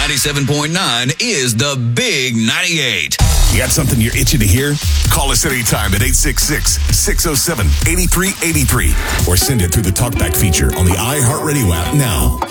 97.9 is the Big 98. You got something you're itching to hear? Call us anytime at 866-607-8383 or send it through the TalkBack feature on the iHeartRadio app now.